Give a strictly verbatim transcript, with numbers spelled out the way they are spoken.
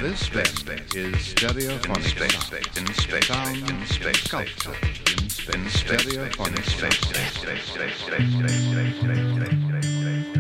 This space is stereophonic space, sound. in space, Sound in space, sculpture in space. in space, Stereophonic in space, sound. space, space, space, space, space, space, space, space, space, space, space, space.